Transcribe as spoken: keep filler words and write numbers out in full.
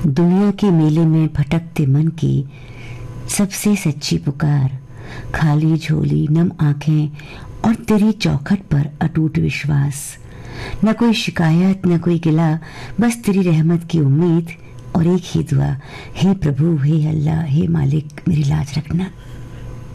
दुनिया के मेले में भटकते मन की सबसे सच्ची पुकार, खाली झोली, नम आंखें और तेरी चौखट पर अटूट विश्वास। न कोई शिकायत, न कोई गिला, बस तेरी रहमत की उम्मीद और एक ही दुआ, हे प्रभु, हे अल्लाह, हे मालिक, मेरी लाज रखना।